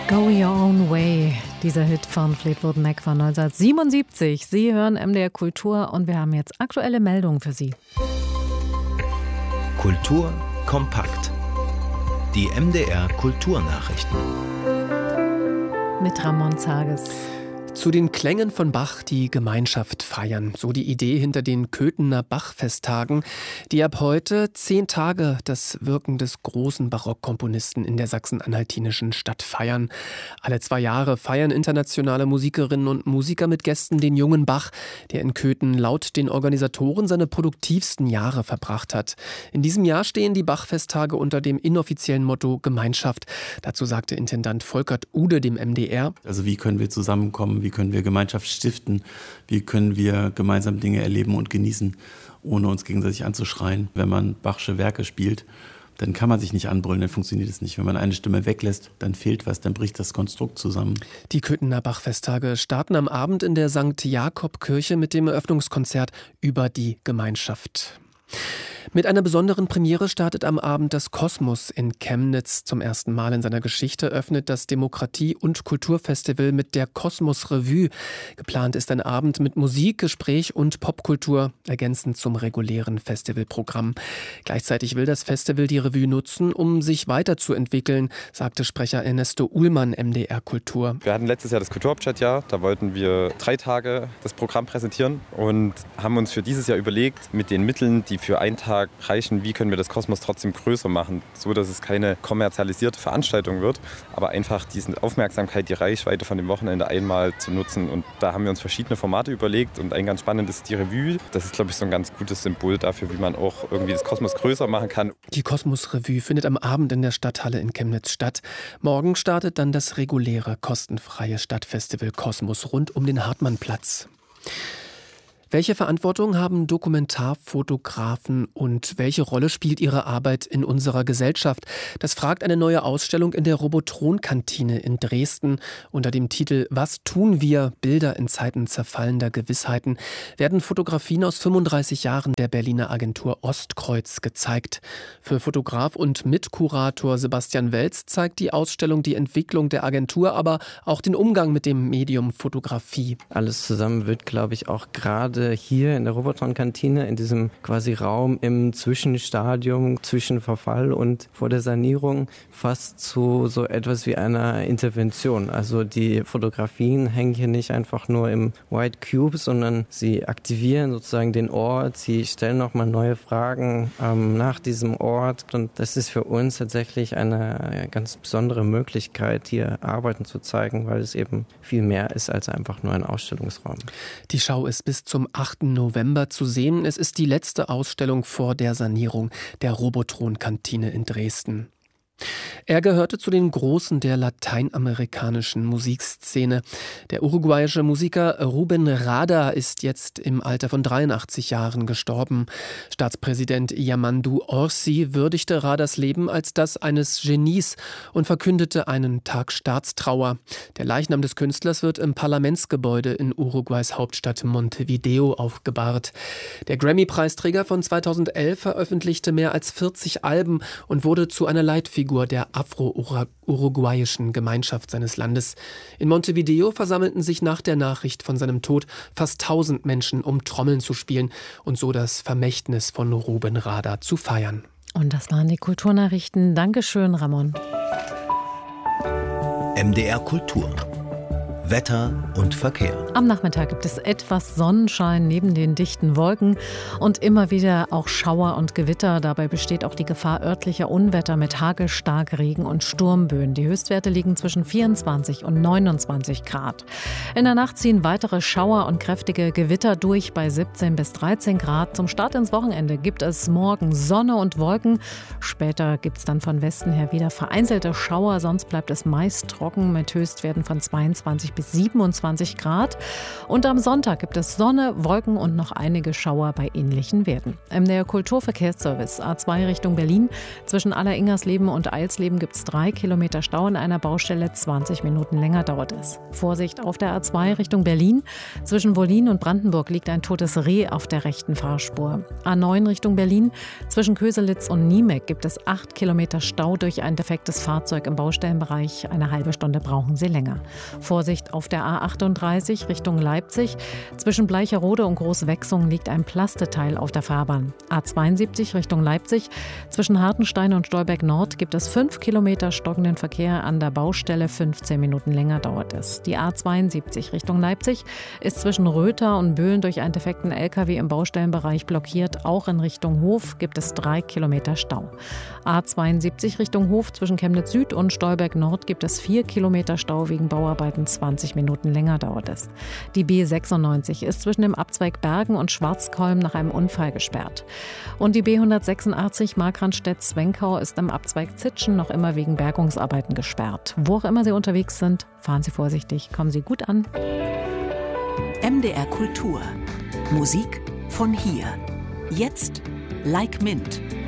Go Your Own Way, dieser Hit von Fleetwood Mac von 1977. Sie hören MDR Kultur und wir haben jetzt aktuelle Meldungen für Sie. Kultur kompakt. Die MDR Kulturnachrichten. Mit Ramon Zages. Zu den Klängen von Bach die Gemeinschaft feiern. So die Idee hinter den Köthener Bach-Festtagen, die ab heute 10 Tage das Wirken des großen Barockkomponisten in der sachsen-anhaltinischen Stadt feiern. Alle 2 Jahre feiern internationale Musikerinnen und Musiker mit Gästen den jungen Bach, der in Köthen laut den Organisatoren seine produktivsten Jahre verbracht hat. In diesem Jahr stehen die Bach-Festtage unter dem inoffiziellen Motto Gemeinschaft. Dazu sagte Intendant Volkert Ude dem MDR: Also wie können wir zusammenkommen? Wie können wir Gemeinschaft stiften? Wie können wir gemeinsam Dinge erleben und genießen, ohne uns gegenseitig anzuschreien? Wenn man Bachsche Werke spielt, dann kann man sich nicht anbrüllen, dann funktioniert es nicht. Wenn man eine Stimme weglässt, dann fehlt was, dann bricht das Konstrukt zusammen. Die Köthener Bach-Festtage starten am Abend in der St. Jakob-Kirche mit dem Eröffnungskonzert über die Gemeinschaft. Mit einer besonderen Premiere startet am Abend das Kosmos in Chemnitz. Zum ersten Mal in seiner Geschichte öffnet das Demokratie- und Kulturfestival mit der Kosmos Revue. Geplant ist ein Abend mit Musik, Gespräch und Popkultur, ergänzend zum regulären Festivalprogramm. Gleichzeitig will das Festival die Revue nutzen, um sich weiterzuentwickeln, sagte Sprecher Ernesto Uhlmann, MDR Kultur. Wir hatten letztes Jahr das Kulturhauptstadtjahr, da wollten wir 3 Tage das Programm präsentieren und haben uns für dieses Jahr überlegt, mit den Mitteln, die für einen Tag reichen, wie können wir das Kosmos trotzdem größer machen, so dass es keine kommerzialisierte Veranstaltung wird, aber einfach diese Aufmerksamkeit, die Reichweite von dem Wochenende einmal zu nutzen. Und da haben wir uns verschiedene Formate überlegt und ein ganz spannendes ist die Revue. Das ist, glaube ich, so ein ganz gutes Symbol dafür, wie man auch irgendwie das Kosmos größer machen kann. Die Kosmos Revue findet am Abend in der Stadthalle in Chemnitz statt. Morgen startet dann das reguläre, kostenfreie Stadtfestival Kosmos rund um den Hartmannplatz. Welche Verantwortung haben Dokumentarfotografen und welche Rolle spielt ihre Arbeit in unserer Gesellschaft? Das fragt eine neue Ausstellung in der Robotron-Kantine in Dresden. Unter dem Titel »Was tun wir? Bilder in Zeiten zerfallender Gewissheiten« werden Fotografien aus 35 Jahren der Berliner Agentur Ostkreuz gezeigt. Für Fotograf und Mitkurator Sebastian Welz zeigt die Ausstellung die Entwicklung der Agentur, aber auch den Umgang mit dem Medium Fotografie. Alles zusammen wird, glaube ich, auch gerade hier in der Robotron-Kantine, in diesem quasi Raum im Zwischenstadium, zwischen Verfall und vor der Sanierung, fast zu so etwas wie einer Intervention. Also die Fotografien hängen hier nicht einfach nur im White Cube, sondern sie aktivieren sozusagen den Ort, sie stellen nochmal neue Fragen nach diesem Ort und das ist für uns tatsächlich eine ganz besondere Möglichkeit, hier Arbeiten zu zeigen, weil es eben viel mehr ist als einfach nur ein Ausstellungsraum. Die Schau ist bis zum 8. November zu sehen. Es ist die letzte Ausstellung vor der Sanierung der Robotron-Kantine in Dresden. Er gehörte zu den Großen der lateinamerikanischen Musikszene. Der uruguayische Musiker Rubén Rada ist jetzt im Alter von 83 Jahren gestorben. Staatspräsident Yamandu Orsi würdigte Radas Leben als das eines Genies und verkündete einen Tag Staatstrauer. Der Leichnam des Künstlers wird im Parlamentsgebäude in Uruguays Hauptstadt Montevideo aufgebahrt. Der Grammy-Preisträger von 2011 veröffentlichte mehr als 40 Alben und wurde zu einer Leitfigur der afro-uruguayischen Gemeinschaft seines Landes. In Montevideo versammelten sich nach der Nachricht von seinem Tod fast 1000 Menschen, um Trommeln zu spielen und so das Vermächtnis von Rubén Rada zu feiern. Und das waren die Kulturnachrichten. Dankeschön, Ramon. MDR Kultur. Wetter und Verkehr. Am Nachmittag gibt es etwas Sonnenschein neben den dichten Wolken und immer wieder auch Schauer und Gewitter. Dabei besteht auch die Gefahr örtlicher Unwetter mit Hagel, Starkregen und Sturmböen. Die Höchstwerte liegen zwischen 24 und 29 Grad. In der Nacht ziehen weitere Schauer und kräftige Gewitter durch bei 17 bis 13 Grad. Zum Start ins Wochenende gibt es morgen Sonne und Wolken. Später gibt es dann von Westen her wieder vereinzelte Schauer. Sonst bleibt es meist trocken mit Höchstwerten von 22 bis 27 Grad. Und am Sonntag gibt es Sonne, Wolken und noch einige Schauer bei ähnlichen Werten. MDR Kulturverkehrsservice A2 Richtung Berlin. Zwischen Alleringersleben und Eilsleben gibt es 3 Kilometer Stau an einer Baustelle. 20 Minuten länger dauert es. Vorsicht auf der A2 Richtung Berlin. Zwischen Wollin und Brandenburg liegt ein totes Reh auf der rechten Fahrspur. A9 Richtung Berlin. Zwischen Köselitz und Niemek gibt es 8 Kilometer Stau durch ein defektes Fahrzeug im Baustellenbereich. Eine halbe Stunde brauchen Sie länger. Vorsicht auf der A38 Richtung Leipzig. Zwischen Bleicherode und Großwechsung liegt ein Plasteteil auf der Fahrbahn. A72 Richtung Leipzig. Zwischen Hartenstein und Stolberg Nord gibt es 5 Kilometer stockenden Verkehr an der Baustelle. 15 Minuten länger dauert es. Die A72 Richtung Leipzig ist zwischen Röther und Böhlen durch einen defekten LKW im Baustellenbereich blockiert. Auch in Richtung Hof gibt es 3 Kilometer Stau. A72 Richtung Hof zwischen Chemnitz Süd und Stolberg Nord gibt es 4 Kilometer Stau wegen Bauarbeiten. 20 Minuten länger dauert es. Die B96 ist zwischen dem Abzweig Bergen und Schwarzkolm nach einem Unfall gesperrt. Und die B186 Markranstädt-Zwenkau ist im Abzweig Zitschen noch immer wegen Bergungsarbeiten gesperrt. Wo auch immer Sie unterwegs sind, fahren Sie vorsichtig, kommen Sie gut an. MDR Kultur. Musik von hier. Jetzt Like Mint.